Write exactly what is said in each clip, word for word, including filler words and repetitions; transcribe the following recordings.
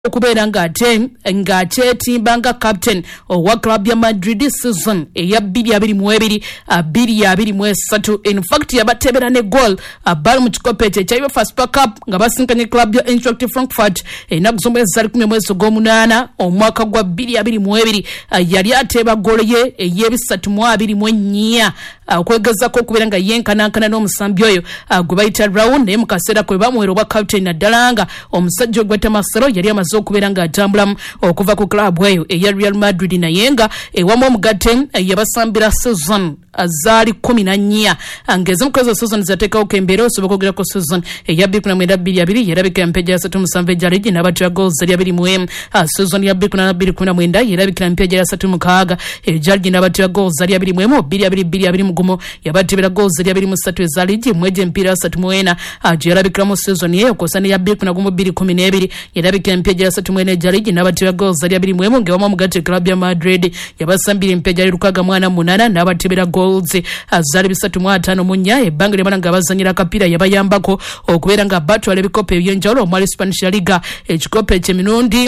okubeera ng'ate ng'akyetimba nga captain owa club ya Madrid season eya bbiri abiri mu ebiri bbiri abiri mu esatu. In fact yabatebera ne goal bali mu kikopo ekyo ekya UEFA Super Cup nga basinkanye club ya Eintracht Frankfurt ennaku z'omwezi zali kumi mwezi gw'omunaana omwaka gwa bbiri abiri mu ebiri. Yali ateeba goal ye ey'ebisatu mu abiri mu ennya okwegezako okubeera nga yenkanankana n'omusambi oyo gwe bayita round naye mu kaseera kwe bamuweera obwa captain naddala nga omusajja ogweta Marcelo yali amaze okubeera nga atambulamu okuva ku club eyo eya Real Madrid naye nga ewamu omugatte yabasambira season azali kumi na nnya angeze mukozo season zateekawo kembeera osobola okwogera ku season eya bbiri na mwenda bbiri abiri yerabika mpeja asatu musanvu ejja ligi n'abatya goals zali abiri mu emu. Season ya bbiri na bbiri kumi na mwenda yerabikira mpeja asatu mukaaga ejja ligi n'abatya goals zali abiri mu emu. bbiri abiri bbiri abiri mugumu yabatibira goals zali abiri mu ssatu eza ligi mweje mpira asatu mu ena yerabikira mu season ye okosana ya bbiri na gumu bbiri kumi n'ebiri yerabika mpeja asatu mu ena ejja ligi n'abatya goals zali abiri mu emu ngewamu omugatte club ya Madrid yabasambira mpeja lukaga mwana munana n'abatibira goals azali bisatu mu ataano mu nnya ebbanga ly'abaana nga bazanyira akapiira yabayambako okubeera nga batwala ebikopo eby'enjawulo omwali Spanish Liga ekikopo eky'emirundi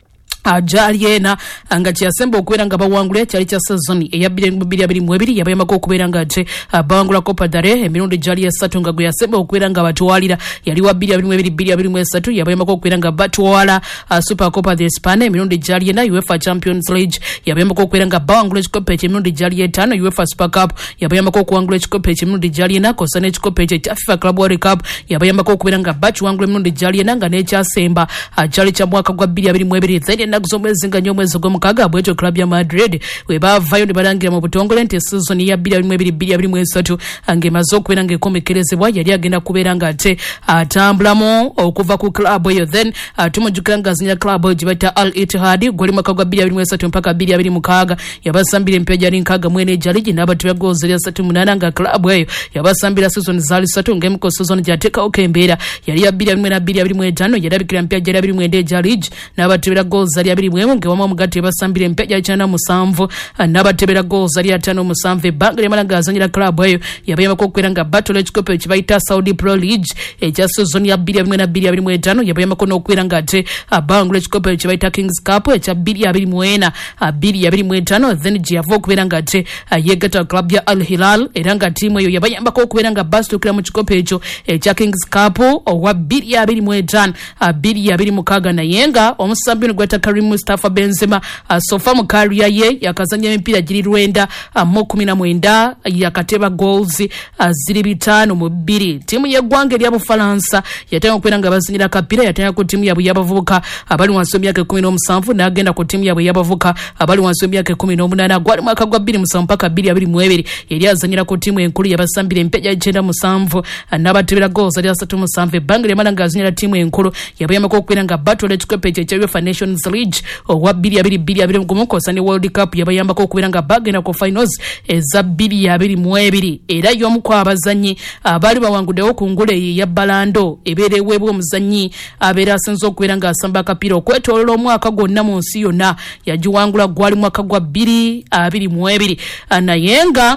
ajali ena anga kyasemba okubeera nga bawangula kyali kya season eya bbiri abiri mu ebiri yabayambako okubeera nga ate bawangula Copa del Rey emirundi gyali esatu nga gwe yasemba okubeera nga batwalira yali wa bbiri abiri mu ebiri bbiri abiri mu esatu yabayambako okubeera nga batwala Super Copa de España emirundi gyali ena UEFA Champions League yabayambako okubeera nga bawangula ekikopo eky'emirundi gyali etaano UEFA Super Cup yabayambako okuwangula ekikopo eky'emirundi gyali ena kosa n'ekikopo ekyo ekya FIFA Club World Cup yabayambako okubeera nga bakiwangula emirundi gyali ena nga n'ekyasemba kyali kya mwaka gwa bbiri abiri mu ebiri ennaku z'omwezi nga nnyo omwezi gw'omukaaga bw'ekyo club ya Madrid we baavayo ne balangira mu butongole nti season ya bbiri abiri mu ebiri bbiri abiri mu esatu ng'emaze okubeera ng'ekomekerezebwa yali agenda kubeera nga ate atambulamu okuva ku club eyo. Then tumujjukira ng'azinya club eyo gye bayita Al Ittihad gwali mwaka gwa bbiri abiri mu esatu mpaka bbiri abiri mukaaga yabasambira emipiira gyali nkaaga mu ena ejja ligi n'abatibya goals zali asatu munaana nga club eyo yabasambira season zaali ssatu ng'emu ku season gyateekawo embeera yali ya bbiri abiri mu ena bbiri abiri mu etaano yarabikira emipiira gyali abiri mu enda ejja ligi n'abatibira goals zali abiri mu emu ngewamu omugatte basambira emipiira gyali kyana musanvu n'abatebera goals zali ataano musanvu ebbanga ly'amala ng'azanyira club eyo yabayambako okubeera nga battle ekikopo ekyo bayita Saudi Pro League ekya season ya bbiri abiri mu ena bbiri abiri mu etaano yabayambako n'okubeera nga ate bawangula ekikopo ekyo bayita Kings Cup ekya bbiri abiri mu ena bbiri abiri mu etaano then gye yava okubeera nga ate yegatta club ya Al Hilal era nga ttiimu eyo yabayambako okubeera nga basituukira mu kikopo ekyo ekya Kings Cup owa bbiri abiri mu etaano bbiri abiri mukaaga naye nga omusambi ono gweta Karim Mustafa Benzema sofa mu kariya ye yakazanya emipiira giri lwenda mu kumi na mwenda yakateba goals ziri bitaano mu bbiri. Ttiimu y'eggwanga erya Bufalansa yatanga okubeera nga bazanyira akapiira yatanga ku ttiimu yaabwe y'abavubuka abali wansi w'emyaka ekkumi n'omusanvu n'agenda ku ttiimu yaabwe y'abavubuka abali wansi w'emyaka ekkumi n'omunaana gwali mwaka gwa bbiri musanvu mpaka bbiri abiri mu ebiri yali azanyira ku ttiimu enkulu yabasambira emipiira gyali kyenda musanvu n'abatebera goals zali asatu musanvu ebbanga ly'amala ng'azanyira ttiimu enkulu yabayambako okubeera nga batwala ekikopo ekyo ekya UEFA Nations League owa bbiri abiri bbiri abiri mugumu kosa ne World Cup yabayambako okubeera nga bagenda ku finals eza bbiri abiri mu ebiri era y'omu ku abazannyi abaali bawanguddewo ku ngule ya balando ebeera eweebwa omuzannyi abeera asinze okubeera ng'asamba akapiira okwetoolola omwaka gwonna mu nsi yonna yagiwangula gwali mwaka gwa bbiri abiri mu ebiri naye nga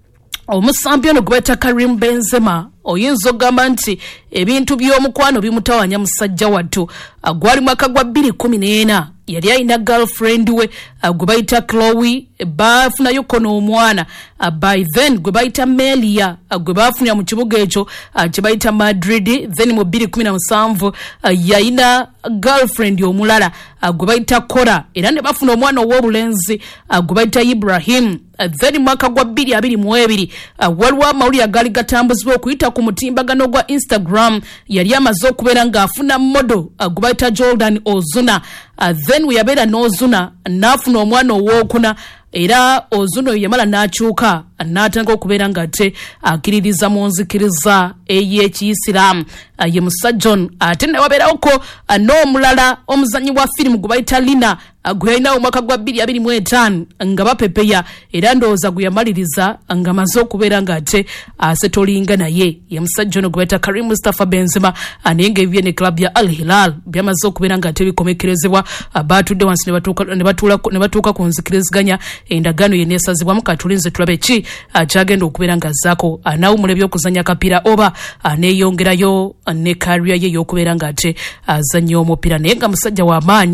omusambi ono gwe bayita Karim Benzema oyinza okugamba nti ebintu by'omukwano bimutawanya musajja wattu gwali mwaka gwa bbiri kumi n'ena yali alina girlfriend we gwe bayita Chloe baafunayo kono omwana by then gwe bayita Melia gwe baafunira mu kibuga ekyo kye bayita Madrid. Then mu bbiri kumi na musanvu yalina girlfriend omulala gwe bayita Cora era ne bafuna omwana ow'obulenzi gwe bayita Ibrahim. Then mwaka gwa bbiri abiri mu ebiri waliwo amawulire agaali gatambuzibwa okuyita ku mutimbagano gwa Instagram yali amaze okubeera ng'afuna modo gwe bayita Jordan Ozuna. Then we yabeera n'Ozuna n'afuna omwana ow'okuna era Ozuna oyo yamala n'akyuka n'atandika okubeera nga ate akkiririza mu nzikiriza ey'Ekiyisiraamu ye musajja ono ate ne wabeerawoko n'omulala omuzannyi wa firimu gwe bayita Lina gwe yalinawo omwaka gwa bbiri abiri mu etaano nga bapepeya era ndowooza gwe yamaliriza nga amaze okubeera nga ate asetolinga naye ye musajja ono gwe bayita Karim Mustafa Benzema naye ng'ebibye ne club ya Al Hilal byamaze okubeera nga ate bikomekerezebwa baatudde wansi ne ne batuuka ku nzikiriziganya endagaano ye neesazibwamu. Katulinze tulabe ki kyagenda okubeera nga azzaako anaawumula ebyokuzannya kapiira oba aneeyongerayo ne kariya ye y'okubeera nga ate azannya omupiira, naye nga musajja w'amaanyi.